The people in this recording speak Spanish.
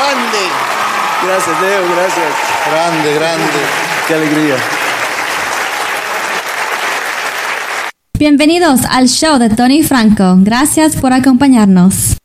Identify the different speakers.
Speaker 1: grande.
Speaker 2: Gracias, Leo, gracias.
Speaker 1: Grande, grande.
Speaker 2: Qué alegría.
Speaker 3: Bienvenidos al show de Tony Franco. Gracias por acompañarnos.